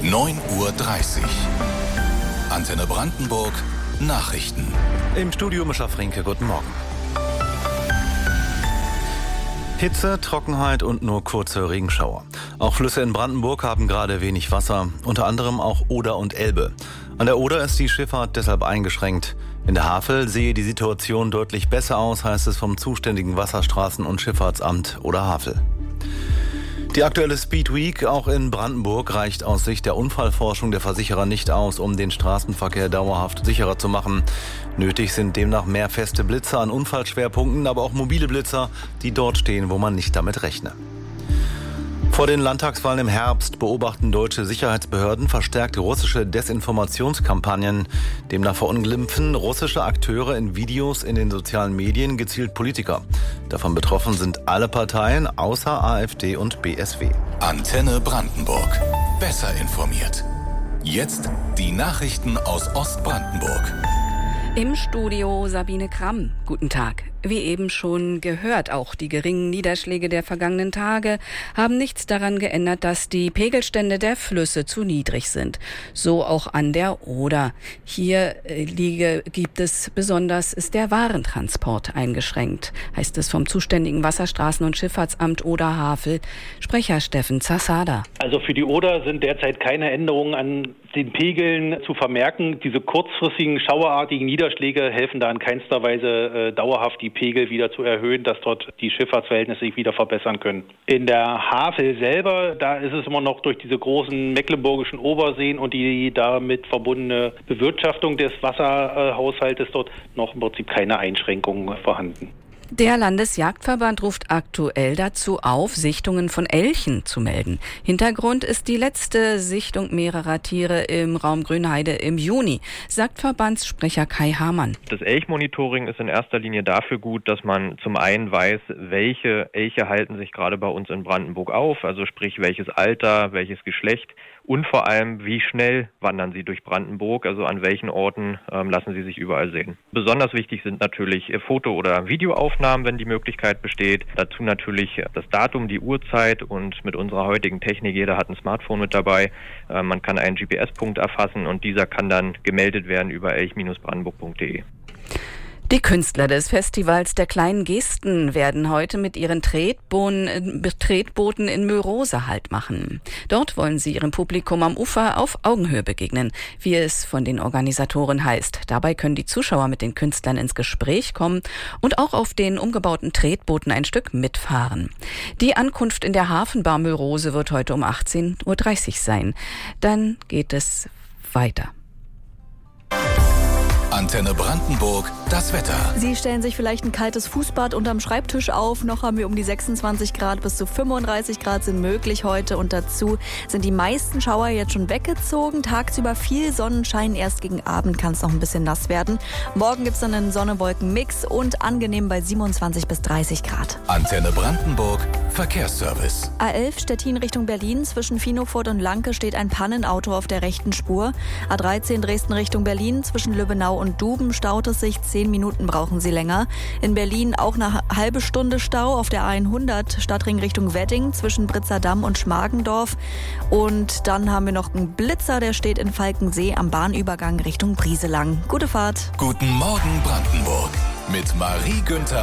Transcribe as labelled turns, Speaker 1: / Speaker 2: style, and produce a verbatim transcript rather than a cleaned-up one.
Speaker 1: neun Uhr dreißig. Antenne Brandenburg Nachrichten.
Speaker 2: Im Studio Mischa Frinke, guten Morgen. Hitze, Trockenheit und nur kurze Regenschauer. Auch Flüsse in Brandenburg haben gerade wenig Wasser, unter anderem auch Oder und Elbe. An der Oder ist die Schifffahrt deshalb eingeschränkt. In der Havel sehe die Situation deutlich besser aus, heißt es vom zuständigen Wasserstraßen- und Schifffahrtsamt Oder Havel. Die aktuelle Speed Week auch in Brandenburg reicht aus Sicht der Unfallforschung der Versicherer nicht aus, um den Straßenverkehr dauerhaft sicherer zu machen. Nötig sind demnach mehr feste Blitzer an Unfallschwerpunkten, aber auch mobile Blitzer, die dort stehen, wo man nicht damit rechne. Vor den Landtagswahlen im Herbst beobachten deutsche Sicherheitsbehörden verstärkt russische Desinformationskampagnen. Demnach verunglimpfen russische Akteure in Videos in den sozialen Medien gezielt Politiker. Davon betroffen sind alle Parteien außer AfD und B S W.
Speaker 1: Antenne Brandenburg. Besser informiert. Jetzt die Nachrichten aus Ostbrandenburg.
Speaker 3: Im Studio Sabine Kramm. Guten Tag. Wie eben schon gehört, auch die geringen Niederschläge der vergangenen Tage haben nichts daran geändert, dass die Pegelstände der Flüsse zu niedrig sind. So auch an der Oder. Hier liege, gibt es besonders, ist der Warentransport eingeschränkt, heißt es vom zuständigen Wasserstraßen- und Schifffahrtsamt Oder Havel. Sprecher Steffen Zasada.
Speaker 4: Also für die Oder sind derzeit keine Änderungen an den Pegeln zu vermerken. Diese kurzfristigen, schauerartigen Niederschläge helfen da in keinster Weise äh, dauerhaft die Pegel wieder zu erhöhen, dass dort die Schifffahrtsverhältnisse sich wieder verbessern können. In der Havel selber, da ist es immer noch durch diese großen mecklenburgischen Oberseen und die damit verbundene Bewirtschaftung des Wasserhaushaltes dort noch im Prinzip keine Einschränkungen vorhanden.
Speaker 3: Der Landesjagdverband ruft aktuell dazu auf, Sichtungen von Elchen zu melden. Hintergrund ist die letzte Sichtung mehrerer Tiere im Raum Grünheide im Juni, sagt Verbandssprecher Kai Hamann.
Speaker 5: Das Elchmonitoring ist in erster Linie dafür gut, dass man zum einen weiß, welche Elche halten sich gerade bei uns in Brandenburg auf, also sprich welches Alter, welches Geschlecht und vor allem, wie schnell wandern sie durch Brandenburg, also an welchen Orten ähm, lassen sie sich überall sehen. Besonders wichtig sind natürlich Foto- oder Videoaufnahmen, wenn die Möglichkeit besteht. Dazu natürlich das Datum, die Uhrzeit und mit unserer heutigen Technik, jeder hat ein Smartphone mit dabei. Äh, man kann einen G P S-Punkt erfassen und dieser kann dann gemeldet werden über elch Bindestrich brandenburg punkt de.
Speaker 3: Die Künstler des Festivals der kleinen Gesten werden heute mit ihren Tretbooten, Tretbooten in Mörose Halt machen. Dort wollen sie ihrem Publikum am Ufer auf Augenhöhe begegnen, wie es von den Organisatoren heißt. Dabei können die Zuschauer mit den Künstlern ins Gespräch kommen und auch auf den umgebauten Tretbooten ein Stück mitfahren. Die Ankunft in der Hafenbar Mörose wird heute um achtzehn Uhr dreißig sein. Dann geht es weiter.
Speaker 1: Antenne Brandenburg, das Wetter.
Speaker 6: Sie stellen sich vielleicht ein kaltes Fußbad unterm Schreibtisch auf. Noch haben wir um die sechsundzwanzig Grad, bis zu fünfunddreißig Grad sind möglich heute. Und dazu sind die meisten Schauer jetzt schon weggezogen. Tagsüber viel Sonnenschein, erst gegen Abend kann es noch ein bisschen nass werden. Morgen gibt es dann einen Sonne-Wolken-Mix und angenehm bei siebenundzwanzig bis dreißig Grad.
Speaker 1: Antenne Brandenburg, Verkehrsservice.
Speaker 6: A elf Stettin Richtung Berlin. Zwischen Finofurt und Lanke steht ein Pannenauto auf der rechten Spur. A dreizehn Dresden Richtung Berlin. Zwischen Lübbenau und Duben staut es sich. Zehn Minuten brauchen Sie länger. In Berlin auch eine halbe Stunde Stau auf der A hundert Stadtring Richtung Wedding zwischen Britzerdamm und Schmargendorf. Und dann haben wir noch einen Blitzer, der steht in Falkensee am Bahnübergang Richtung Brieselang. Gute Fahrt.
Speaker 1: Guten Morgen Brandenburg mit Marie Günther.